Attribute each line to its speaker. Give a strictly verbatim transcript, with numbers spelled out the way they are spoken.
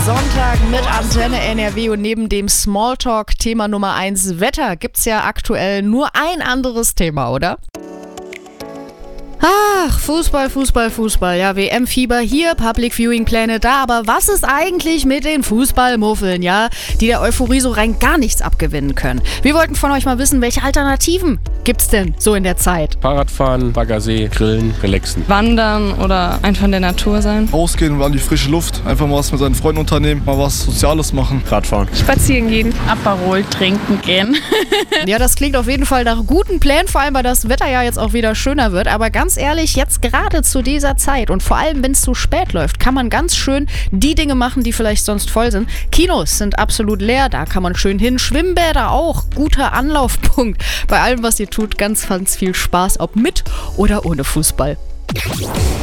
Speaker 1: Sonntag mit Antenne N R W und neben dem Smalltalk Thema Nummer eins Wetter gibt's ja aktuell nur ein anderes Thema, oder? Ach, Fußball, Fußball, Fußball. Ja, W M-Fieber hier, Public Viewing-Pläne da. Aber was ist eigentlich mit den Fußballmuffeln, ja? Die der Euphorie so rein gar nichts abgewinnen können. Wir wollten von euch mal wissen, welche Alternativen gibt's denn so in der Zeit?
Speaker 2: Fahrradfahren, Baggersee, Grillen, relaxen.
Speaker 3: Wandern oder einfach in der Natur sein.
Speaker 4: Rausgehen und an die frische Luft. Einfach mal was mit seinen Freunden unternehmen. Mal was Soziales machen.
Speaker 2: Radfahren.
Speaker 5: Spazieren gehen. Aperol trinken gehen.
Speaker 1: Ja, das klingt auf jeden Fall nach guten Plänen, vor allem weil das Wetter ja jetzt auch wieder schöner wird. Aber ganz ehrlich, jetzt gerade zu dieser Zeit und vor allem, wenn es zu spät läuft, kann man ganz schön die Dinge machen, die vielleicht sonst voll sind. Kinos sind absolut leer, da kann man schön hin. Schwimmbäder auch, guter Anlaufpunkt. Bei allem, was ihr tut, ganz, ganz viel Spaß, ob mit oder ohne Fußball.